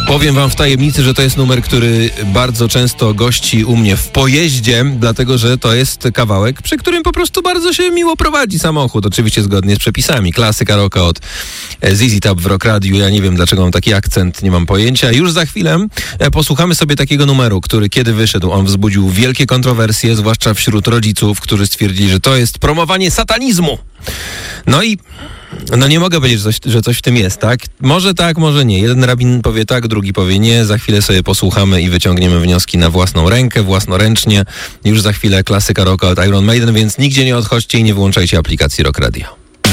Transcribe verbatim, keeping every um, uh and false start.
Powiem wam w tajemnicy, że to jest numer, który bardzo często gości u mnie w pojeździe, dlatego że to jest kawałek, przy którym po prostu bardzo się miło prowadzi samochód. Oczywiście zgodnie z przepisami. Klasyka rocka od Z Z Top w Rock Radio. Ja nie wiem, dlaczego mam taki akcent, nie mam pojęcia. Już za chwilę posłuchamy sobie takiego numeru, który kiedy wyszedł, on wzbudził wielkie kontrowersje, zwłaszcza wśród rodziców, którzy stwierdzili, że to jest promowanie satanizmu. No i no nie mogę powiedzieć, że coś, że coś w tym jest, tak? Może tak, może nie. Jeden rabin powie tak, drugi powie nie. Za chwilę sobie posłuchamy i wyciągniemy wnioski na własną rękę, własnoręcznie. Już za chwilę klasyka rocka od Iron Maiden, więc nigdzie nie odchodźcie i nie wyłączajcie aplikacji Rock Radio.